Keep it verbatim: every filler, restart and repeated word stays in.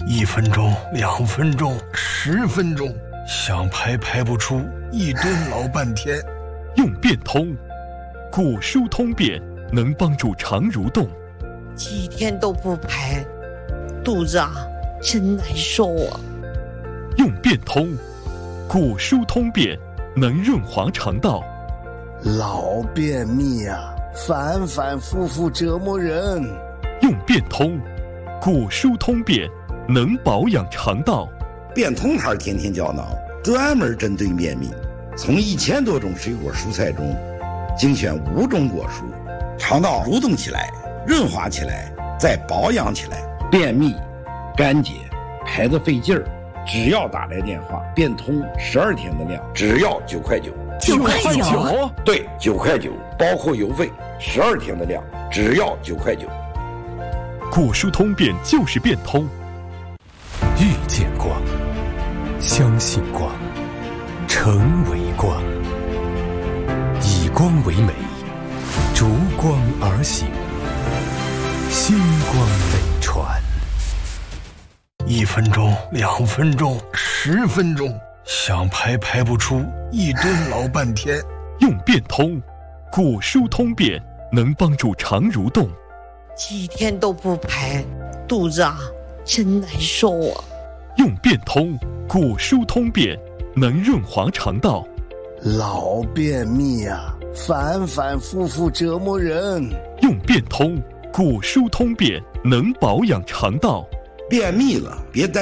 一分钟、两分钟、十分钟，想排排不出，一蹲老半天。 用变通，果蔬通便能帮助肠蠕动。 几天都不排，肚子啊真难受啊。 用变通，果蔬通便能润滑肠道。 老便秘啊，反反复复折磨人。 用变通，果蔬通便能保养肠道。 变通牌天天胶囊专门针对便秘，从一千多种水果蔬菜中精选五种果蔬，肠道蠕动起来，润滑起来，再保养起来。便秘、干结、排得费劲儿，只要打来电话，变通十二天的量，只要九块九。 九块九？ 对，九块九，包括邮费，十二天的量，只要九块九。 果蔬通便就是变通。 遇见光，相信光，成为光，以光为美，逐光而行，星光内传。 一分钟、两分钟、十分钟，想排排不出，一蹲老半天。 用变通，果蔬通便能帮助肠蠕动。 几天都不排，肚子啊真难受啊。 用变通，果蔬通便能润滑肠道。 老便秘啊，反反复复折磨人。 用变通，果蔬通便能保养肠道。 便秘了别担